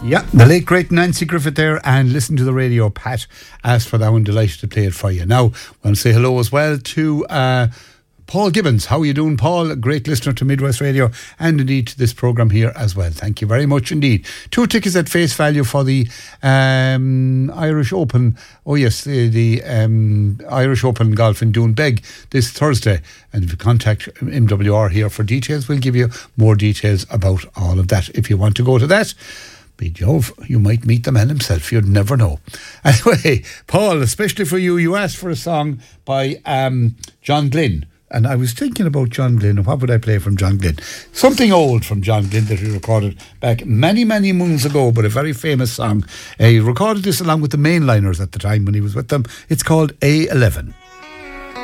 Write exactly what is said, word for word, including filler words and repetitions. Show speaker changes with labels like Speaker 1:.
Speaker 1: Yeah, the late great Nancy Griffith there, and listen to the radio. Pat asked for that one, delighted to play it for you. Now, I want to say hello as well to uh, Paul Gibbons. How are you doing, Paul? A great listener to Midwest Radio and indeed to this programme here as well. Thank you very much indeed. Two tickets at face value for the um, Irish Open. Oh yes, the, the um, Irish Open golf in Doonbeg this Thursday. And if you contact M W R here for details, we'll give you more details about all of that if you want to go to that. Be Jove, you might meet the man himself. You'd never know. Anyway, Paul, especially for you, you asked for a song by um, John Glynn. And I was thinking about John Glynn. What would I play from John Glynn? Something old from John Glynn that he recorded back many, many moons ago, but a very famous song. Uh, he recorded this along with the Mainliners at the time when he was with them. It's called A eleven.